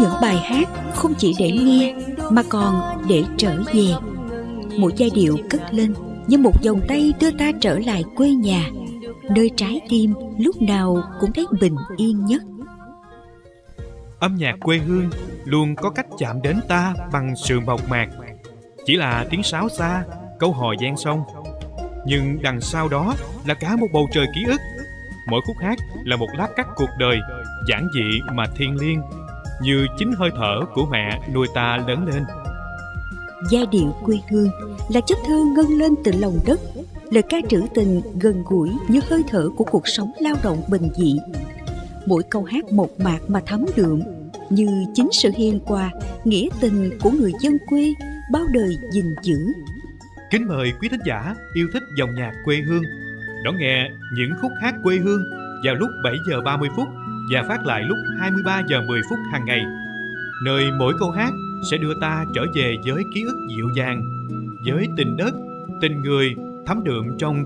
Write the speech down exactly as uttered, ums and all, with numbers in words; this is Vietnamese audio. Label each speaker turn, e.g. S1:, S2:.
S1: những bài hát không chỉ để nghe mà còn để trở về. Mỗi giai điệu cất lên như một vòng tay đưa ta trở lại quê nhà, nơi trái tim lúc nào cũng thấy bình yên nhất.
S2: Âm nhạc quê hương luôn có cách chạm đến ta bằng sự mộc mạc. Chỉ là tiếng sáo xa, câu hò gian sông, nhưng đằng sau đó là cả một bầu trời ký ức. Mỗi khúc hát là một lát cắt cuộc đời, giản dị mà thiêng liêng, như chính hơi thở của mẹ nuôi ta lớn lên.
S1: Giai điệu quê hương là chất thơ ngân lên từ lòng đất, lời ca trữ tình gần gũi như hơi thở của cuộc sống lao động bình dị. Mỗi câu hát mộc mạc mà thấm đượm, như chính sự hiền hòa, nghĩa tình của người dân quê bao đời gìn giữ.
S2: Kính mời quý thính giả yêu thích dòng nhạc quê hương đón nghe những khúc hát quê hương vào lúc bảy giờ ba mươi phút và phát lại lúc hai mươi ba giờ mười phút hàng ngày, nơi mỗi câu hát sẽ đưa ta trở về với ký ức dịu dàng, với tình đất, tình người thấm đượm trong